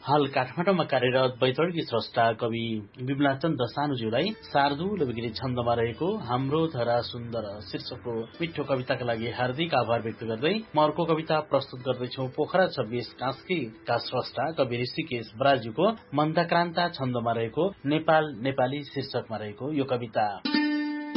हाल काठमाडौँमा कार्यरत बैतडकी स्रष्टा कवि विमलाचन्द सानुज्यूलाई शार्दूल बिग्री छन्दमा रहेको हाम्रो धरा सुन्दर शीर्षकको मिठो कविताका लागि हार्दिक आभार व्यक्त गर्दै म अर्को कविता प्रस्तुत गर्दैछु। पोखरा 26 कास्कीका स्रष्टा कवि ऋषिकेश बराज्यूको मन्दक्रान्ता छन्दमा रहेको नेपाल नेपाली शीर्षकमा रहेको यो कविता।